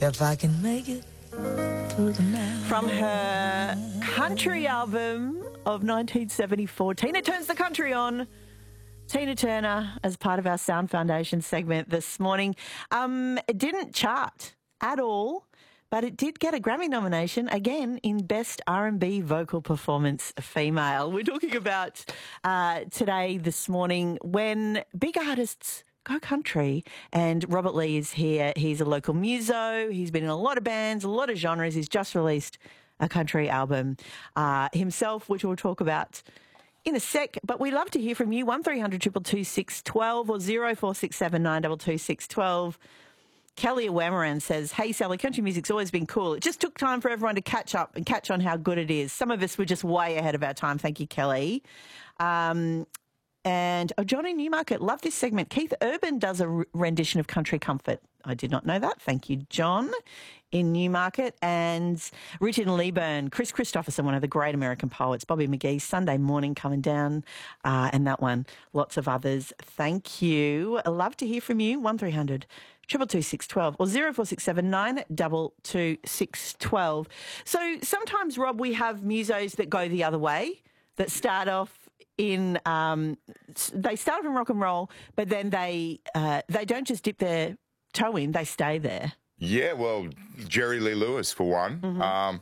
if I can make it through the night. From her country album of 1974, Tina Turns the Country On. Tina Turner as part of our Sound Foundation segment this morning. It didn't chart at all, but it did get a Grammy nomination, again, in Best R&B Vocal Performance Female. We're talking about today, this morning, when big artists go country, and Robert Lee is here. He's a local muso. He's been in a lot of bands, a lot of genres. He's just released a country album himself, which we'll talk about in a sec, but we love to hear from you. 1300 222 612 or 0467 922 612. Kelly Awamaran says, "Hey Sally, country music's always been cool. It just took time for everyone to catch up and catch on how good it is. Some of us were just way ahead of our time." Thank you, Kelly. And Johnny Newmarket, love this segment. Keith Urban does a rendition of Country Comfort. I did not know that. Thank you, John, in Newmarket. And Richard Leeburn, Chris Christopherson, one of the great American poets, Bobby McGee, Sunday Morning Coming Down, and that one. Lots of others. Thank you. I love to hear from you. 1300 222 612 or 0467 922 612. So sometimes, Rob, we have musos that go the other way, that start off in they start off in rock and roll, but then they don't just dip their toe in, they stay there. Yeah, well, Jerry Lee Lewis for one. Mm-hmm.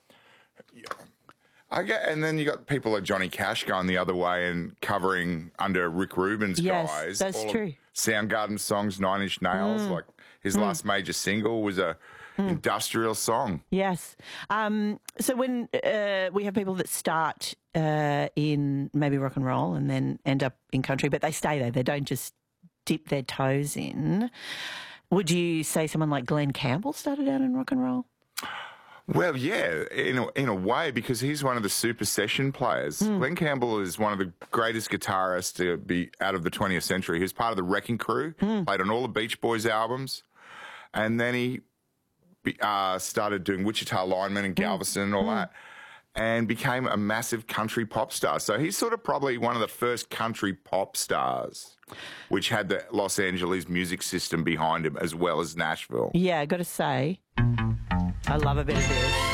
And then you got people like Johnny Cash going the other way and covering under Rick Rubin's guys. Yes, that's true. Soundgarden songs, Nine Inch Nails, like his last major single was a industrial song. Yes. So when we have people that start in maybe rock and roll and then end up in country, but they stay there, they don't just dip their toes in. Would you say someone like Glenn Campbell started out in rock and roll? Well, yeah, in a way, because he's one of the super session players. Glenn Campbell is one of the greatest guitarists to be out of the 20th century. He was part of the Wrecking Crew, played on all the Beach Boys albums, and then he started doing Wichita Lineman and Galveston and all that, and became a massive country pop star. So he's sort of probably one of the first country pop stars, which had the Los Angeles music system behind him as well as Nashville. Yeah, I got to say, I love a bit of this.